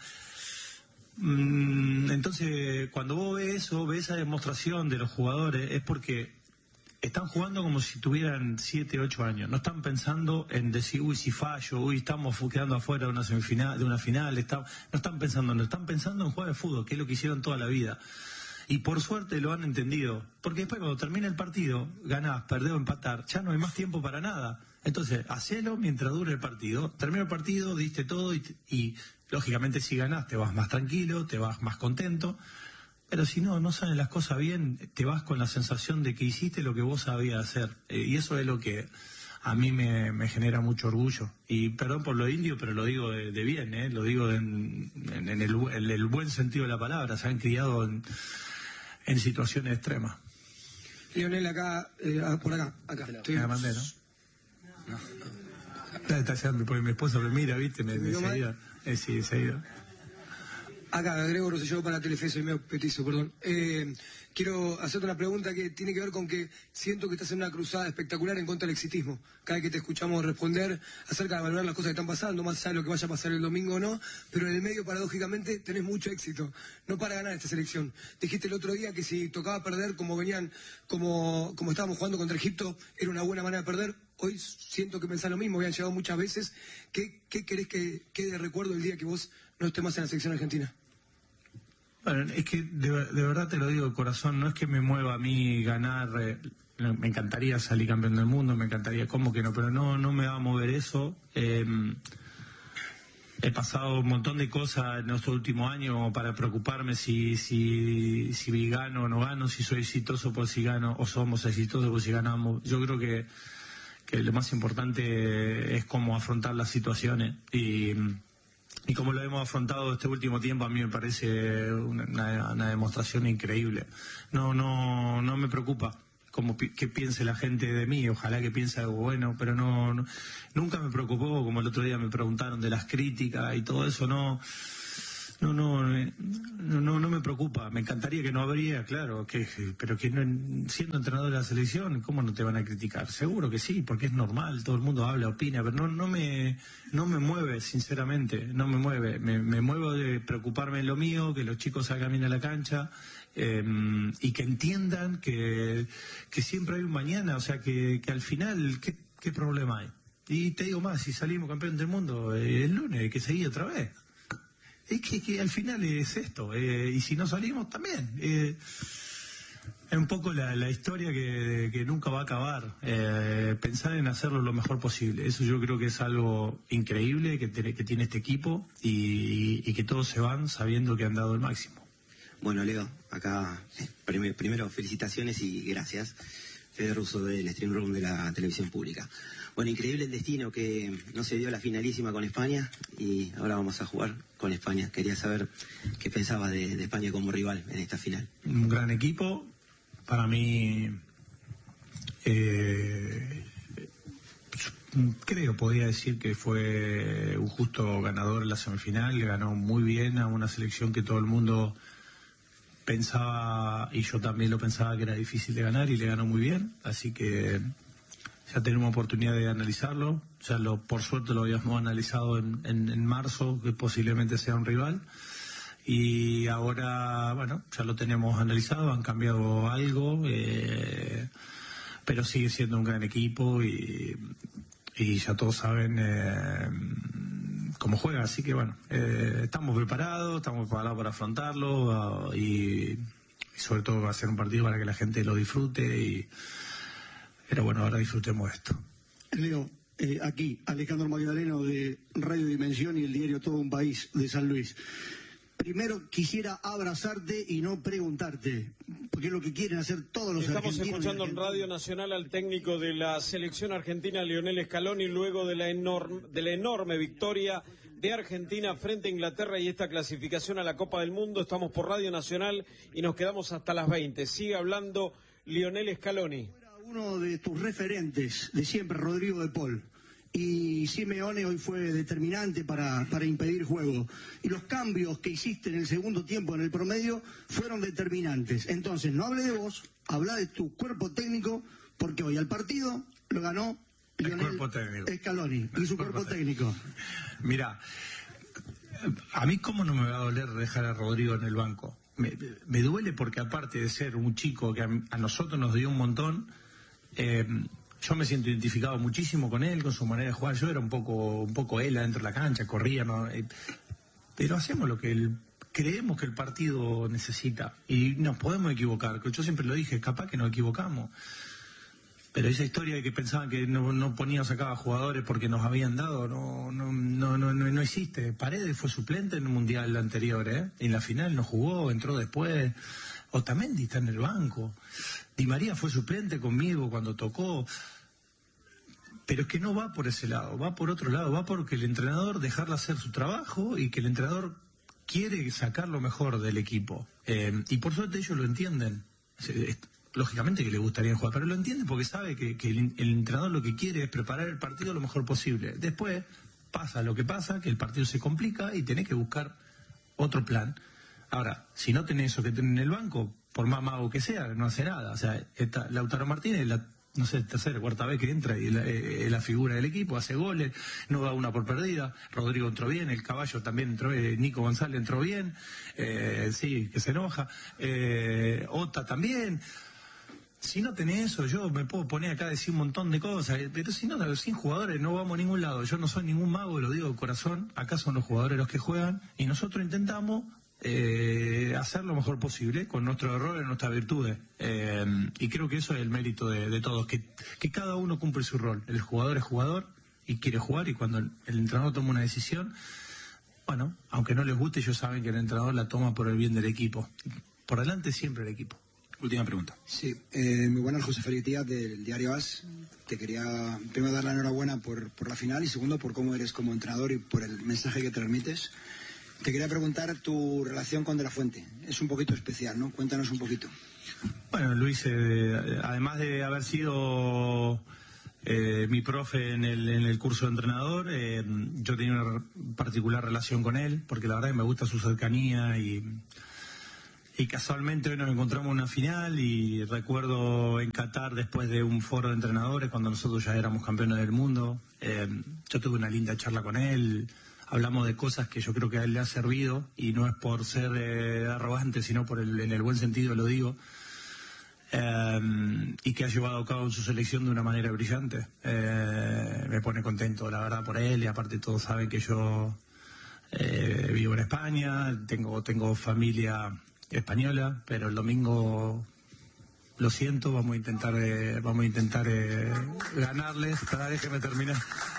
Entonces, cuando vos ves eso, ves esa demostración de los jugadores, es porque están jugando como si tuvieran siete, ocho años. No están pensando en decir, uy, si fallo, uy, estamos quedando afuera de una semifinal, de una final. Está... No están pensando, no están pensando en jugar al fútbol, que es lo que hicieron toda la vida. Y por suerte lo han entendido. Porque después, cuando termina el partido, ganás, perdés o empatar, ya no hay más tiempo para nada. Entonces, hacelo mientras dure el partido. Termina el partido, diste todo y... y lógicamente si ganás te vas más tranquilo, te vas más contento, pero si no, no salen las cosas bien, te vas con la sensación de que hiciste lo que vos sabías hacer. Eh, y eso es lo que a mí me, me genera mucho orgullo. Y perdón por lo indio, pero lo digo de, de bien, ¿eh? Lo digo en, en, en, el, en el buen sentido de la palabra, se han criado en, en situaciones extremas. Lionel, acá, eh, por acá, acá. Estoy... Me la mandé, ¿no? No. Está, está, está, porque mi esposa me mira, ¿viste? Me, me seguía. Eh, sí, seguido. Acá, Grego Rosselló para Telefe, soy medio petizo, perdón. Eh, quiero hacerte una pregunta que tiene que ver con que siento que estás en una cruzada espectacular en contra del exitismo. Cada vez que te escuchamos responder acerca de valorar las cosas que están pasando, más allá de lo que vaya a pasar el domingo o no, pero en el medio, paradójicamente, tenés mucho éxito. No para ganar esta selección. Dijiste el otro día que si tocaba perder como venían, como, como estábamos jugando contra Egipto, era una buena manera de perder. Hoy siento que pensás lo mismo, habían llegado muchas veces. ¿Qué, qué querés que quede de recuerdo el día que vos no estés más en la selección argentina? Bueno, es que de, de verdad te lo digo de corazón, no es que me mueva a mí ganar, eh, me encantaría salir campeón del mundo, me encantaría, ¿cómo que no? Pero no, no me va a mover eso. Eh, he pasado un montón de cosas en estos últimos años para preocuparme si, si, si gano o no gano, si soy exitoso por si gano o somos exitosos por si ganamos. Yo creo que que lo más importante es cómo afrontar las situaciones y, y como lo hemos afrontado este último tiempo, a mí me parece una, una demostración increíble. No, no, no me preocupa como que piense la gente de mí, ojalá que piense algo bueno, pero no, no nunca me preocupó, como el otro día me preguntaron de las críticas y todo eso, no. No, no, no, no, no me preocupa. Me encantaría que no habría, claro, que, pero que no, siendo entrenador de la selección, ¿cómo no te van a criticar? Seguro que sí, porque es normal, todo el mundo habla, opina, pero no, no me, no me mueve, sinceramente, no me mueve. Me, me muevo de preocuparme en lo mío, que los chicos salgan bien a la cancha eh, y que entiendan que, que siempre hay un mañana, o sea, que, que al final, ¿qué, qué problema hay? Y te digo más, si salimos campeón del mundo eh, el lunes, hay que seguir otra vez. Es que, que al final es esto, eh, y si no salimos también. Eh, es un poco la, la historia que, que nunca va a acabar. Eh, pensar en hacerlo lo mejor posible. Eso yo creo que es algo increíble que, te, que tiene este equipo y, y que todos se van sabiendo que han dado el máximo. Bueno, Leo, acá prim primero felicitaciones y gracias. Fede Russo del Stream Room de la televisión pública. Bueno, increíble el destino que no se dio la finalísima con España y ahora vamos a jugar con España. Quería saber qué pensaba de, de España como rival en esta final. Un gran equipo. Para mí, eh, creo, podría decir que fue un justo ganador en la semifinal. Le ganó muy bien a una selección que todo el mundo pensaba, y yo también lo pensaba, que era difícil de ganar, y le ganó muy bien. Así que ya tenemos oportunidad de analizarlo. Ya lo, por suerte lo habíamos analizado en, en, en marzo, que posiblemente sea un rival. y ahora, bueno, ya lo tenemos analizado, han cambiado algo, eh, pero sigue siendo un gran equipo y, y ya todos saben eh, cómo juega, así que bueno, eh, estamos preparados, estamos preparados para afrontarlo uh, y, y sobre todo va a ser un partido para que la gente lo disfrute, y pero bueno, ahora disfrutemos esto. Leo, eh, aquí, Alejandro Magdaleno de Radio Dimensión y el diario Todo un País de San Luis. Primero quisiera abrazarte y no preguntarte, porque es lo que quieren hacer todos los Estamos argentinos. escuchando en Radio Nacional al técnico de la selección argentina, Lionel Scaloni, luego de la enorme, de la enorme victoria de Argentina frente a Inglaterra y esta clasificación a la Copa del Mundo. Estamos por Radio Nacional y nos quedamos hasta las veinte. Sigue hablando Lionel Scaloni. Uno de tus referentes de siempre, Rodrigo de Paul. Y Simeone hoy fue determinante para, para impedir juego. Y los cambios que hiciste en el segundo tiempo, en el promedio, fueron determinantes. Entonces, no hable de vos, habla de tu cuerpo técnico, porque hoy al partido lo ganó Lionel Scaloni y su cuerpo técnico. Mira, a mí cómo no me va a doler dejar a Rodrigo en el banco. Me, me duele porque aparte de ser un chico que a, a nosotros nos dio un montón, eh, yo me siento identificado muchísimo con él, con su manera de jugar. Yo era un poco un poco él adentro de la cancha, corría, ¿no? Eh, pero hacemos lo que él, creemos que el partido necesita. Y nos podemos equivocar. Yo siempre lo dije, capaz que nos equivocamos. Pero esa historia de que pensaban que no, no poníamos acá a jugadores porque nos habían dado, no no, no, no, no, no existe. Paredes fue suplente en el Mundial anterior, ¿eh? En la final no jugó, entró después. Otamendi está en el banco. Di María fue suplente conmigo cuando tocó. Pero es que no va por ese lado, va por otro lado, va porque el entrenador dejarle hacer su trabajo y que el entrenador quiere sacar lo mejor del equipo. Eh, y por suerte ellos lo entienden. Lógicamente que le gustaría jugar, pero lo entienden porque sabe que, que el, el entrenador lo que quiere es preparar el partido lo mejor posible. Después pasa lo que pasa, que el partido se complica y tenés que buscar otro plan. Ahora, si no tenés eso que tenés en el banco, por más mago que sea, no hace nada. O sea, esta, Lautaro Martínez, la, no sé, tercera o cuarta vez que entra y la, eh, la figura del equipo, hace goles, no da una por perdida. Rodrigo entró bien, el Caballo también entró, eh, Nico González entró bien, eh, sí, que se enoja, eh, Ota también. Si no tenés eso, yo me puedo poner acá a decir un montón de cosas, pero si no, sin jugadores no vamos a ningún lado. Yo no soy ningún mago, lo digo de corazón, acá son los jugadores los que juegan y nosotros intentamos eh, hacer lo mejor posible con nuestros errores, nuestras virtudes. Eh, y creo que eso es el mérito de, de todos, que, que cada uno cumple su rol. El jugador es jugador y quiere jugar, y cuando el, el entrenador toma una decisión, bueno, aunque no les guste, ellos saben que el entrenador la toma por el bien del equipo. Por delante siempre el equipo. Última pregunta. Sí, eh, muy buenas, José Félix Díaz del diario AS. Te quería primero dar la enhorabuena por, por la final y segundo por cómo eres como entrenador y por el mensaje que transmites. Te quería preguntar tu relación con De La Fuente. Es un poquito especial, ¿no? Cuéntanos un poquito. Bueno, Luis, eh, además de haber sido eh, mi profe en el, en el curso de entrenador, eh, yo tenía una particular relación con él, porque la verdad que me gusta su cercanía y... Y casualmente hoy nos encontramos en una final y recuerdo en Qatar, después de un foro de entrenadores, cuando nosotros ya éramos campeones del mundo, eh, yo tuve una linda charla con él, hablamos de cosas que yo creo que a él le ha servido, y no es por ser eh, arrogante, sino por el, en el buen sentido lo digo, eh, y que ha llevado a cabo en su selección de una manera brillante. Eh, me pone contento, la verdad, por él, y aparte todos saben que yo eh, vivo en España, tengo, tengo familia española, pero el domingo, lo siento, vamos a intentar eh, vamos a intentar eh, ganarles. Para, déjeme terminar.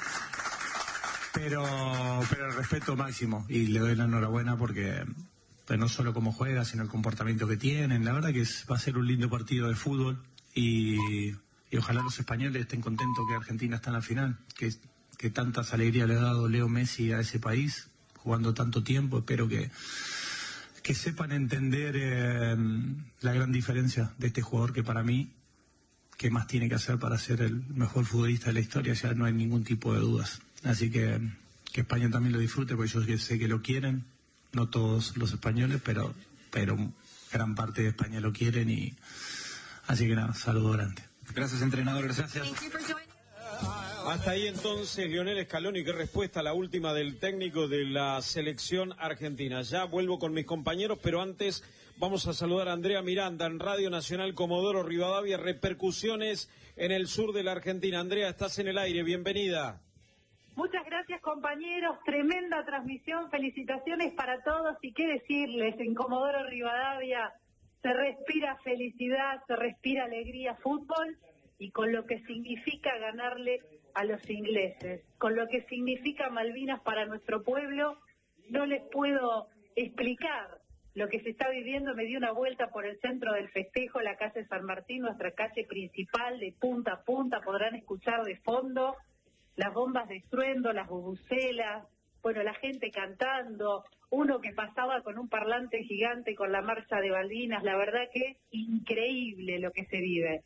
Pero pero el respeto máximo, y le doy la enhorabuena porque pues, no solo cómo juega, sino el comportamiento que tienen. La verdad que es, va a ser un lindo partido de fútbol, y, y ojalá los españoles estén contentos que Argentina está en la final, que, que tantas alegrías le ha dado Leo Messi a ese país, jugando tanto tiempo. Espero que que sepan entender eh, la gran diferencia de este jugador, que para mí, ¿qué más tiene que hacer para ser el mejor futbolista de la historia? Ya no hay ningún tipo de dudas. Así que que España también lo disfrute, porque yo sé que lo quieren, no todos los españoles, pero pero gran parte de España lo quieren, y así que nada, saludo grande. Gracias, entrenador. Gracias. Hasta ahí entonces Lionel Scaloni, qué respuesta a la última del técnico de la selección argentina. Ya vuelvo con mis compañeros, pero antes vamos a saludar a Andrea Miranda en Radio Nacional Comodoro Rivadavia, repercusiones en el sur de la Argentina. Andrea, estás en el aire, bienvenida. Muchas gracias, compañeros, tremenda transmisión, felicitaciones para todos y qué decirles, en Comodoro Rivadavia se respira felicidad, se respira alegría, fútbol y con lo que significa ganarle a los ingleses, con lo que significa Malvinas para nuestro pueblo, no les puedo explicar lo que se está viviendo. Me di una vuelta por el centro del festejo, la calle San Martín, nuestra calle principal, de punta a punta, podrán escuchar de fondo las bombas de estruendo, las bubucelas, bueno, la gente cantando, uno que pasaba con un parlante gigante con la marcha de Malvinas, la verdad que es increíble lo que se vive.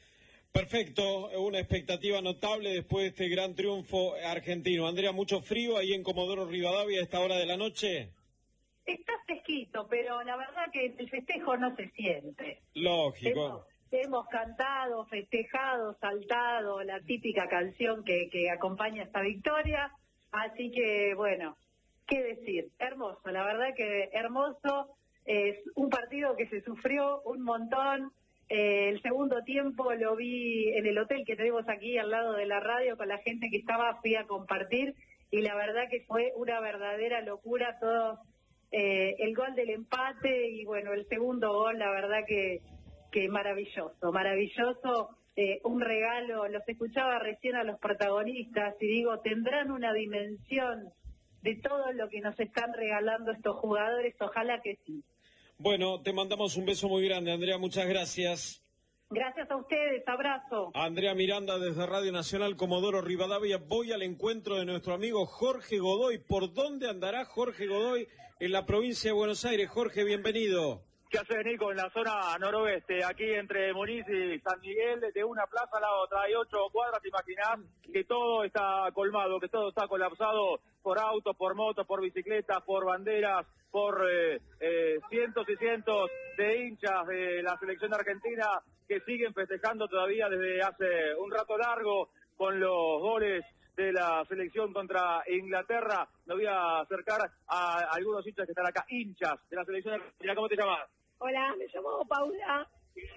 Perfecto, una expectativa notable después de este gran triunfo argentino. Andrea, ¿mucho frío ahí en Comodoro Rivadavia a esta hora de la noche? Está fresquito, pero la verdad que el festejo no se siente. Lógico. Hemos, hemos cantado, festejado, saltado, la típica canción que, que acompaña esta victoria, así que bueno, qué decir, hermoso, la verdad que hermoso, es un partido que se sufrió un montón. Eh, el segundo tiempo lo vi en el hotel que tenemos aquí al lado de la radio con la gente que estaba, fui a compartir y la verdad que fue una verdadera locura todo, eh, el gol del empate y bueno, el segundo gol, la verdad que, que maravilloso, maravilloso, eh, un regalo, los escuchaba recién a los protagonistas y digo, tendrán una dimensión de todo lo que nos están regalando estos jugadores, ojalá que sí. Bueno, te mandamos un beso muy grande, Andrea, muchas gracias. Gracias a ustedes, abrazo. Andrea Miranda desde Radio Nacional Comodoro Rivadavia. Voy al encuentro de nuestro amigo Jorge Godoy. ¿Por dónde andará Jorge Godoy en la provincia de Buenos Aires? Jorge, bienvenido. ¿Qué haces, Nico? En la zona noroeste, aquí entre Muniz y San Miguel, de una plaza a la otra, hay ocho cuadras, te imaginás que todo está colmado, que todo está colapsado por autos, por motos, por bicicletas, por banderas, por eh, eh, cientos y cientos de hinchas de la selección argentina que siguen festejando todavía desde hace un rato largo con los goles de la selección contra Inglaterra. Me voy a acercar a algunos hinchas que están acá, hinchas de la selección argentina. ¿Cómo te llamas? Hola, me llamo Paula.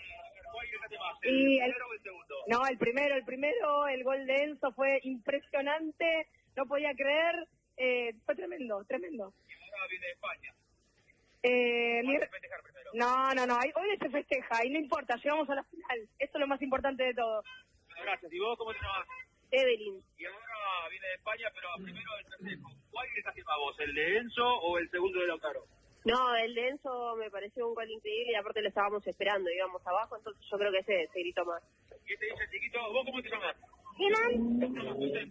¿El Y el, primero o el segundo? no, el primero, el primero, el gol de Enzo fue impresionante, no podía creer, eh, fue tremendo, tremendo. Y ahora viene España. Eh, mi- Festejar primero. no, no, no, hoy hoy se festeja y no importa, llegamos a la final, eso es lo más importante de todo. Gracias. ¿Y vos cómo te llamas? Evelyn. Y ahora viene de España, pero primero el festejo. ¿Cuál le estás a vos, el de Enzo o el segundo de Lautaro? No, el de Enzo me pareció un gol increíble y aparte lo estábamos esperando, íbamos abajo, entonces yo creo que ese se gritó más. ¿Qué te dice, chiquito? ¿Vos cómo te llamas? Hola.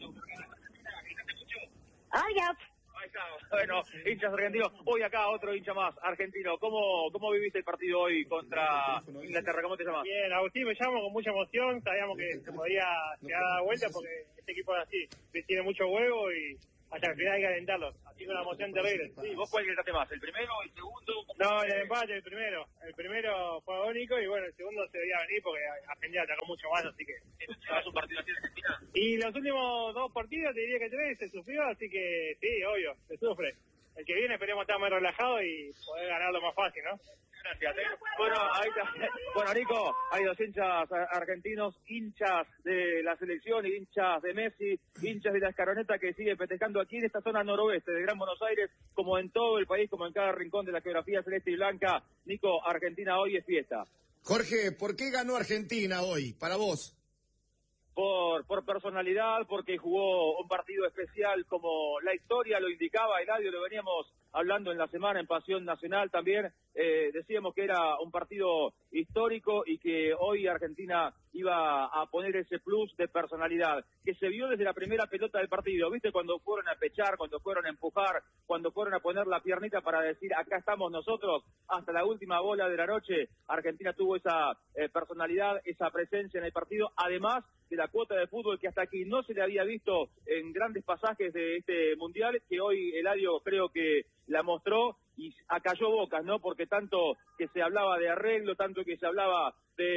Hola. Ahí está. Bueno, hinchas argentinos. Hoy acá otro hincha más, argentino. ¿Cómo, cómo viviste el partido hoy contra Inglaterra? ¿Cómo te llamas? Bien, Agustín, me llamo con mucha emoción. Sabíamos que se podía llegar a dar vuelta porque este equipo es así, que tiene mucho huevo y hasta el final hay que calentarlos. Así con una emoción terrible. Sí, ¿vos cuál gritaste más? ¿El primero o el segundo? No, el empate, el primero. El primero fue agónico y bueno, el segundo se debía venir porque Argentina atacó mucho más, así que... ¿Llevas un partido así en Argentina? Y los últimos dos partidos, te diría que tres, se sufrió, así que sí, obvio, se sufre. El que viene esperemos estar más relajado y poder ganarlo más fácil, ¿no? Gracias. ¿eh? Bueno, ahí está. Bueno, Nico, hay dos hinchas argentinos, hinchas de la selección, hinchas de Messi, hinchas de la Escaroneta que siguen festejando aquí en esta zona noroeste de Gran Buenos Aires, como en todo el país, como en cada rincón de la geografía celeste y blanca. Nico, Argentina hoy es fiesta. Jorge, ¿por qué ganó Argentina hoy, para vos? Por, por personalidad, porque jugó un partido especial como la historia lo indicaba, Eladio, lo veníamos hablando en la semana en Pasión Nacional también, eh, decíamos que era un partido histórico y que hoy Argentina iba a poner ese plus de personalidad, que se vio desde la primera pelota del partido, ¿viste? Cuando fueron a pechar, cuando fueron a empujar, cuando fueron a poner la piernita para decir, acá estamos nosotros, hasta la última bola de la noche, Argentina tuvo esa eh, personalidad, esa presencia en el partido, además de la cuota de fútbol que hasta aquí no se le había visto en grandes pasajes de este Mundial, que hoy Eladio creo que la mostró, y acalló bocas, ¿no? Porque tanto que se hablaba de arreglo, tanto que se hablaba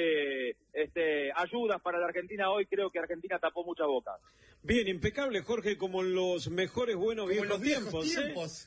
de este, ayudas para la Argentina hoy, creo que Argentina tapó muchas bocas. Bien, impecable, Jorge, como en los mejores buenos como viejos, los viejos tiempos. tiempos.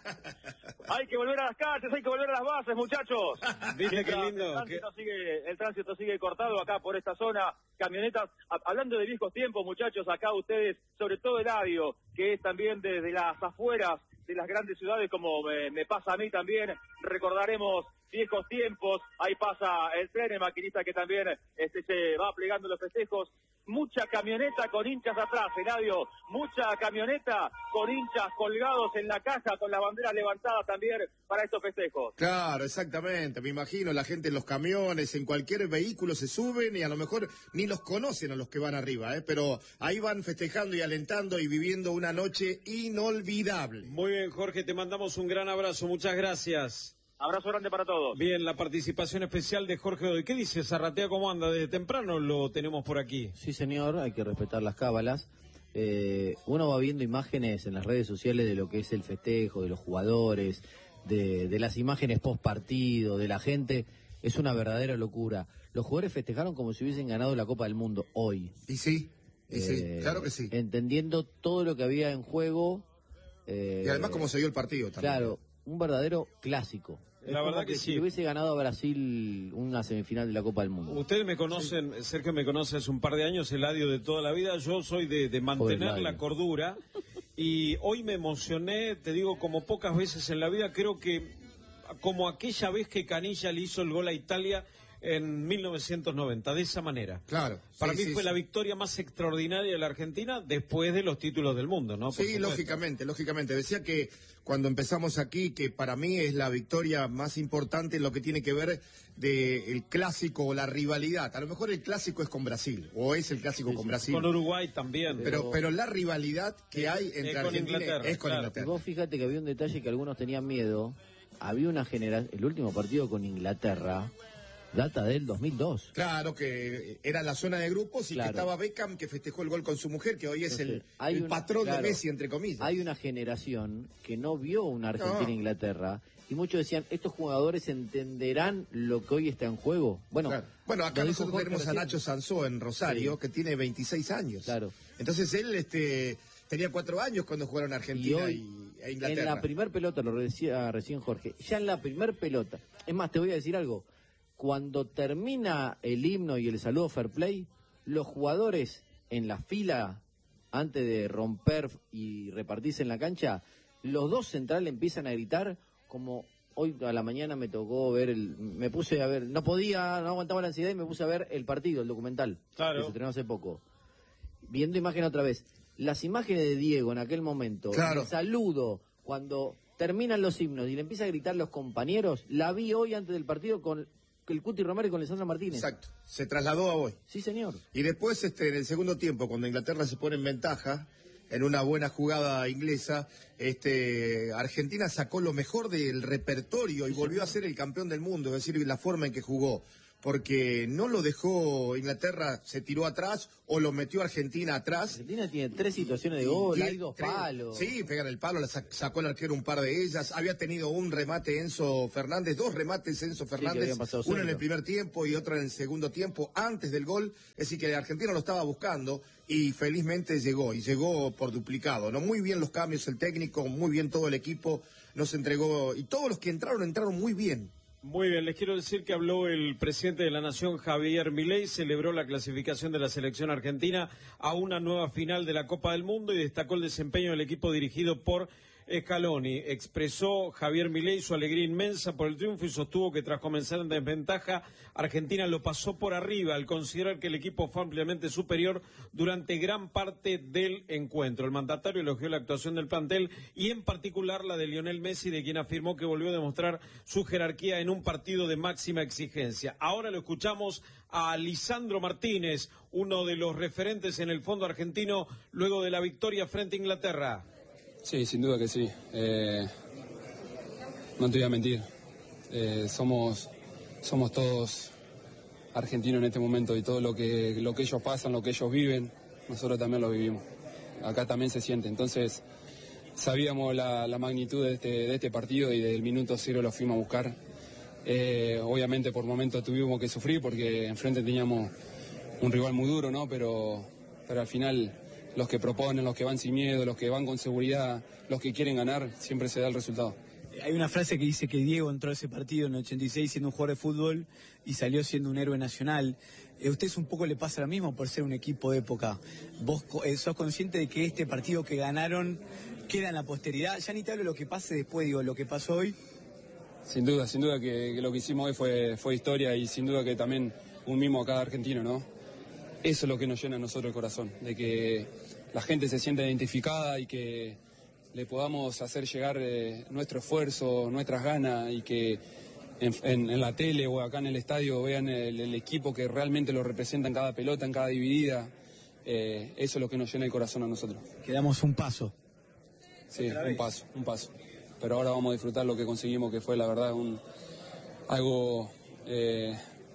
¿eh? Hay que volver a las calles, hay que volver a las bases, muchachos. Dile qué lindo. El tránsito, sigue, el tránsito sigue cortado acá por esta zona, camionetas. A, hablando de viejos tiempos, muchachos, acá ustedes, sobre todo Eladio, que es también desde las afueras de las grandes ciudades, como me, me pasa a mí también, recordaremos viejos tiempos. Ahí pasa el tren, el maquinista que también este, se va plegando los festejos. Mucha camioneta con hinchas atrás, Eladio, mucha camioneta con hinchas colgados en la caja, con la bandera levantada también para estos festejos. Claro, exactamente, me imagino la gente en los camiones, en cualquier vehículo se suben y a lo mejor ni los conocen a los que van arriba, ¿eh? Pero ahí van festejando y alentando y viviendo una noche inolvidable. Muy bien, Jorge, te mandamos un gran abrazo, muchas gracias. Abrazo grande para todos. Bien, la participación especial de Jorge Godoy. ¿Qué dice Zarratea? ¿Cómo anda? Desde temprano lo tenemos por aquí. Sí, señor, hay que respetar las cábalas. Eh, uno va viendo imágenes en las redes sociales de lo que es el festejo, de los jugadores, de, de las imágenes post partido, de la gente. Es una verdadera locura. Los jugadores festejaron como si hubiesen ganado la Copa del Mundo hoy. Y sí, y eh, sí, claro que sí. Entendiendo todo lo que había en juego. Eh, y además cómo se dio el partido también. Claro, un verdadero clásico. Es la verdad que, que sí. Si hubiese ganado a Brasil una semifinal de la Copa del Mundo. Ustedes me conocen, sí. Sergio me conoce hace un par de años, Eladio de toda la vida. Yo soy de, de mantener la cordura. Y hoy me emocioné, te digo, como pocas veces en la vida. Creo que como aquella vez que Canilla le hizo el gol a Italia en mil novecientos noventa, de esa manera. Claro. Para sí, mí sí, fue sí. la victoria más extraordinaria de la Argentina después de los títulos del mundo, ¿no? Por Sí, supuesto. lógicamente, lógicamente. Decía que cuando empezamos aquí, que para mí es la victoria más importante en lo que tiene que ver del clásico o la rivalidad. A lo mejor el clásico es con Brasil, o es el clásico Sí, con sí. Brasil. Con Uruguay también. Pero, Pero- pero la rivalidad que hay entre Es con Argentina Inglaterra, es con claro. Y Inglaterra. vos fíjate que había un detalle que algunos tenían miedo. Había una generación, el último partido con Inglaterra data del dos mil dos. Claro, que era la zona de grupos y Claro. que estaba Beckham, que festejó el gol con su mujer, que hoy es el, Entonces, hay el una- patrón claro, de Messi, entre comillas. Hay una generación que no vio una Argentina-Inglaterra y muchos decían, estos jugadores entenderán lo que hoy está en juego. Bueno, Claro. Bueno, acá lo dijo nosotros Jorge tenemos a recién. Nacho Sansó en Rosario, Sí. que tiene veintiséis años. Claro. Entonces él este, tenía cuatro años cuando jugaron Argentina Y hoy, y, e Inglaterra. En la primer pelota, lo decía recién Jorge, ya en la primer pelota, es más, te voy a decir algo, cuando termina el himno y el saludo fair play, los jugadores en la fila, antes de romper y repartirse en la cancha, los dos centrales empiezan a gritar como... Hoy a la mañana me tocó ver, el, me puse a ver, no podía, no aguantaba la ansiedad y me puse a ver el partido, el documental, Claro. que se estrenó hace poco. Viendo imagen otra vez, las imágenes de Diego en aquel momento, Claro. el saludo, cuando terminan los himnos y le empieza a gritar los compañeros, la vi hoy antes del partido con el Cuti Romero y con Lisandro Martínez. Exacto, se trasladó a hoy. Sí, señor. Y después, este, en el segundo tiempo, cuando Inglaterra se pone en ventaja, en una buena jugada inglesa, este, Argentina sacó lo mejor del repertorio y volvió a ser el campeón del mundo, es decir, la forma en que jugó. Porque no lo dejó Inglaterra, se tiró atrás o lo metió Argentina atrás. Argentina tiene tres situaciones de gol, Y hay dos tres- palos. Sí, pegan el palo, la sac- sacó el arquero un par de ellas. Había tenido un remate Enzo Fernández, dos remates Enzo que Fernández, habían pasado uno en cerca. el primer tiempo y otro en el segundo tiempo, antes del gol. Es decir, que el argentino lo estaba buscando y felizmente llegó, y llegó por duplicado. ¿No? Muy bien los cambios, el técnico, muy bien todo el equipo, nos entregó, y todos los que entraron, entraron muy bien. Muy bien, les quiero decir que habló el presidente de la Nación, Javier Milei, celebró la clasificación de la selección argentina a una nueva final de la Copa del Mundo y destacó el desempeño del equipo dirigido por Scaloni. Expresó Javier Milei su alegría inmensa por el triunfo y sostuvo que tras comenzar en desventaja, Argentina lo pasó por arriba al considerar que el equipo fue ampliamente superior durante gran parte del encuentro. El mandatario elogió la actuación del plantel y en particular la de Lionel Messi, de quien afirmó que volvió a demostrar su jerarquía en un partido de máxima exigencia. Ahora lo escuchamos a Lisandro Martínez, uno de los referentes en el fondo argentino luego de la victoria frente a Inglaterra. Sí, sin duda que sí. Eh, no te voy a mentir. Eh, somos, somos todos argentinos en este momento y todo lo que, lo que ellos pasan, lo que ellos viven, nosotros también lo vivimos. Acá también se siente. Entonces, sabíamos la, la magnitud de este, de este partido y desde el minuto cero lo fuimos a buscar. Eh, obviamente por momentos tuvimos que sufrir porque enfrente teníamos un rival muy duro, ¿no? Pero, pero al final los que proponen, los que van sin miedo, los que van con seguridad, los que quieren ganar, siempre se da el resultado. Hay una frase que dice que Diego entró a ese partido en el ochenta y seis siendo un jugador de fútbol y salió siendo un héroe nacional. ¿A ustedes un poco le pasa lo mismo por ser un equipo de época? ¿Vos eh, sos consciente de que este partido que ganaron queda en la posteridad? Ya ni te hablo de lo que pase después, digo, lo que pasó hoy. Sin duda, sin duda que, que lo que hicimos hoy fue, fue historia y sin duda que también un mimo a cada argentino, ¿no? Eso es lo que nos llena a nosotros el corazón, de que la gente se sienta identificada y que le podamos hacer llegar eh, nuestro esfuerzo, nuestras ganas y que en, en, en la tele o acá en el estadio vean el, el equipo que realmente lo representa en cada pelota, en cada dividida. Eh, eso es lo que nos llena el corazón a nosotros. Quedamos un paso. Sí, un paso, un paso. Pero ahora vamos a disfrutar lo que conseguimos, que fue la verdad un algo eh,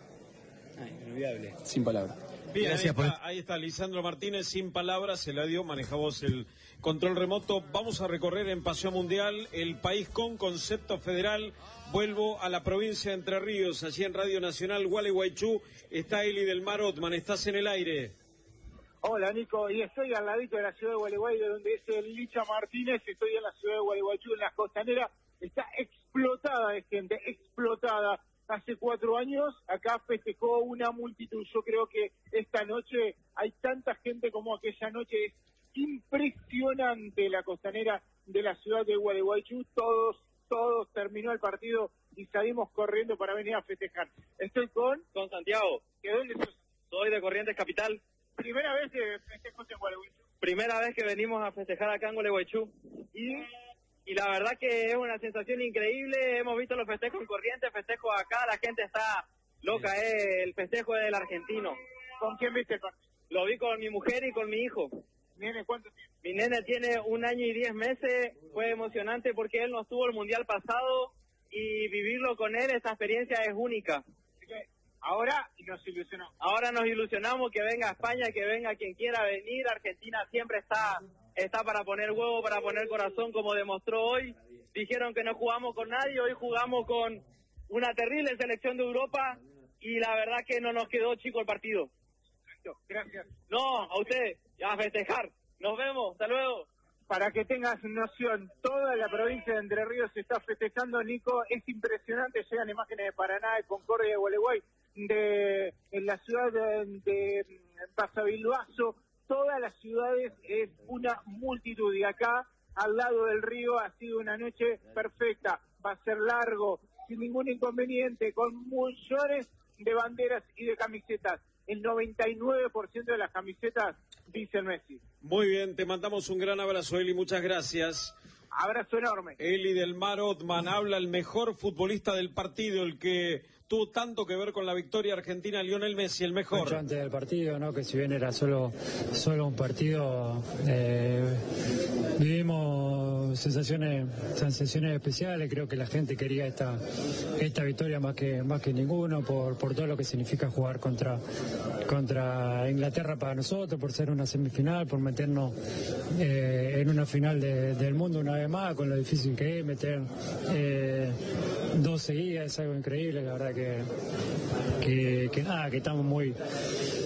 Ay, inolvidable. Sin palabras. Bien, Gracias ahí, por está, ahí está Lisandro Martínez, sin palabras, se la dio, manejamos el control remoto. Vamos a recorrer en Paseo Mundial el país con concepto federal. Vuelvo a la provincia de Entre Ríos, allí en Radio Nacional Gualeguaychú. Está Eli del Mar Ottman, estás en el aire. Hola Nico, y estoy al ladito de la ciudad de Gualeguay, donde es el Licha Martínez. Estoy en la ciudad de Gualeguaychú, en la costanera. Está explotada de gente, explotada. Hace cuatro años acá festejó una multitud. Yo creo que esta noche hay tanta gente como aquella noche. Es impresionante la costanera de la ciudad de Gualeguaychú. Todos, todos terminó el partido y salimos corriendo para venir a festejar. Estoy con... Con Santiago. ¿De dónde sos? Soy de Corrientes Capital. ¿Primera vez que festejos en Gualeguaychú? Primera vez que venimos a festejar acá en Gualeguaychú. ¿Y...? Y la verdad que es una sensación increíble. Hemos visto los festejos en Corrientes, festejos acá, la gente está loca, eh, el festejo del argentino. ¿Con quién viste el partido? Lo vi con mi mujer y con mi hijo. ¿Nene cuánto tiene? Mi nene tiene un año y diez meses, fue emocionante porque él no estuvo el mundial pasado y vivirlo con él, esta experiencia es única. Así que ahora nos ilusionamos. Ahora nos ilusionamos que venga a España, que venga quien quiera venir. Argentina siempre está... Está para poner huevo, para poner corazón, como demostró hoy. Dijeron que no jugamos con nadie, hoy jugamos con una terrible selección de Europa y la verdad que no nos quedó chico el partido. Gracias. No, a usted, a festejar. Nos vemos, hasta luego. Para que tengas noción, toda la provincia de Entre Ríos se está festejando, Nico. Es impresionante, llegan imágenes de Paraná, de Concordia, de Gualeguay, de en la ciudad de, de Pasabilbaso. Todas las ciudades es una multitud y acá al lado del río ha sido una noche perfecta, va a ser largo, sin ningún inconveniente, con millones de banderas y de camisetas. El noventa y nueve por ciento de las camisetas dicen Messi. Muy bien, te mandamos un gran abrazo, Eli, muchas gracias. Abrazo enorme. Eli del Mar Ottman habla, el mejor futbolista del partido, el que tuvo tanto que ver con la victoria argentina, Lionel Messi, el mejor. Mucho antes del partido, ¿no? Que si bien era solo, solo un partido, eh, vivimos sensaciones, sensaciones especiales. Creo que la gente quería esta, esta victoria más que, más que ninguno, por, por todo lo que significa jugar contra, contra Inglaterra para nosotros, por ser una semifinal, por meternos eh, en una final de, del mundo una vez más, con lo difícil que es meter eh, dos seguidas, es algo increíble, la verdad que, que, que nada, que estamos muy